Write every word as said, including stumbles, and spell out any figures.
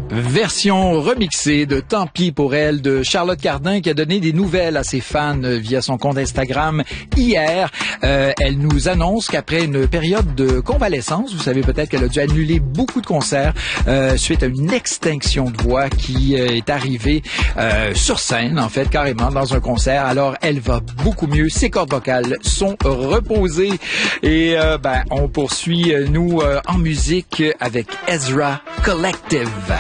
Version remixée de Tant pis pour elle de Charlotte Cardin qui a donné des nouvelles à ses fans via son compte Instagram hier. Euh, elle nous annonce qu'après une période de convalescence, vous savez peut-être qu'elle a dû annuler beaucoup de concerts euh, suite à une extinction de voix qui euh, est arrivée euh, sur scène, en fait, carrément dans un concert. Alors, elle va beaucoup mieux. Ses cordes vocales sont reposées. Et euh, ben, on poursuit, nous, euh, en musique avec Ezra Collective.